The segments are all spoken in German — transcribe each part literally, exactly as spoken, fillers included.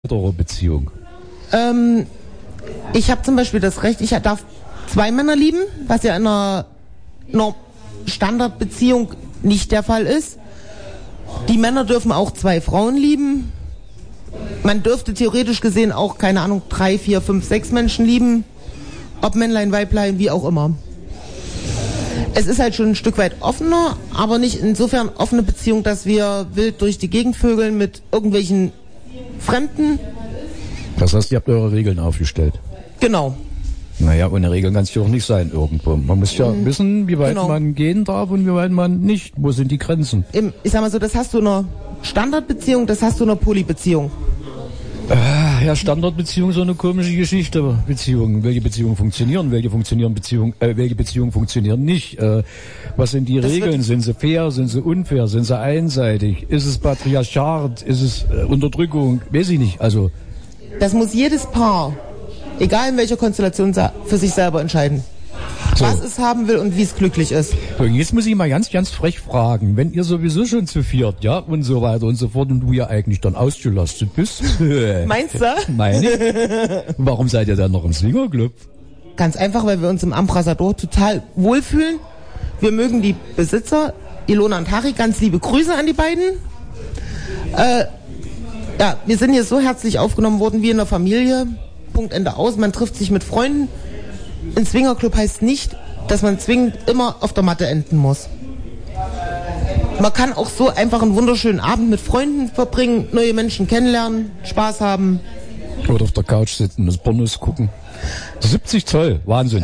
eure Beziehung? Ähm, ich habe zum Beispiel das Recht, ich darf zwei Männer lieben, was ja in einer, einer Standardbeziehung nicht der Fall ist. Die Männer dürfen auch zwei Frauen lieben. Man dürfte theoretisch gesehen auch, keine Ahnung, drei, vier, fünf, sechs Menschen lieben. Ob Männlein, Weiblein, wie auch immer. Es ist halt schon ein Stück weit offener, aber nicht insofern offene Beziehung, dass wir wild durch die Gegend vögeln mit irgendwelchen Fremden. Das heißt, ihr habt eure Regeln aufgestellt. Genau. Naja, ohne Regeln kann es ja auch nicht sein irgendwo. Man muss ja mhm. wissen, wie weit genau. man gehen darf und wie weit man nicht. Wo sind die Grenzen? Im, ich sag mal so, das hast du in einer Standardbeziehung, das hast du in einer Polybeziehung. Äh, ja, Standardbeziehung, so eine komische Geschichte. Beziehungen, welche Beziehungen funktionieren, welche funktionieren Beziehungen, äh, welche Beziehungen funktionieren nicht. Äh, was sind die das Regeln? Sind sie fair? Sind sie unfair? Sind sie einseitig? Ist es Patriarchat? Ist es äh, Unterdrückung? Weiß ich nicht. Also das muss jedes Paar, egal in welcher Konstellation, für sich selber entscheiden. So. Was es haben will und wie es glücklich ist. So, jetzt muss ich mal ganz, ganz frech fragen, wenn ihr sowieso schon zu viert, ja, und so weiter und so fort, und du ja eigentlich dann ausgelastet bist. Meinst du? Meine ich. Warum seid ihr dann noch im Swingerclub? Ganz einfach, weil wir uns im Ambassador total wohlfühlen. Wir mögen die Besitzer, Ilona und Harry, ganz liebe Grüße an die beiden. Äh, ja, wir sind hier so herzlich aufgenommen worden wie in der Familie. Punkt, Ende aus. Man trifft sich mit Freunden. Ein Swingerclub heißt nicht, dass man zwingend immer auf der Matte enden muss. Man kann auch so einfach einen wunderschönen Abend mit Freunden verbringen, neue Menschen kennenlernen, Spaß haben. Oder auf der Couch sitzen, das Pornos gucken. siebzig Zoll, Wahnsinn.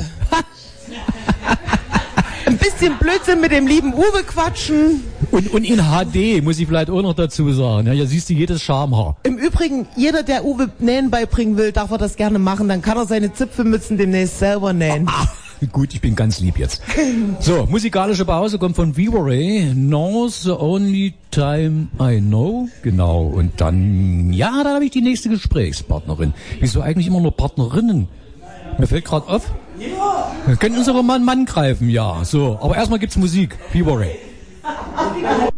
Ein bisschen Blödsinn mit dem lieben Uwe quatschen. Und, und in H D, muss ich vielleicht auch noch dazu sagen. Ja, hier siehst du jedes Schamhaar. Im Übrigen, jeder, der Uwe Nähen beibringen will, darf er das gerne machen. Dann kann er seine Zipfelmützen demnächst selber nähen. Ah, gut, ich bin ganz lieb jetzt. So, musikalische Pause kommt von Vivoray. Now's the only time I know. Genau, und dann, ja, da habe ich die nächste Gesprächspartnerin. Wieso eigentlich immer nur Partnerinnen? Mir fällt gerade auf. Ja. Wir können uns aber mal einen Mann greifen, ja. So, aber erstmal gibt's Musik. Vivoray.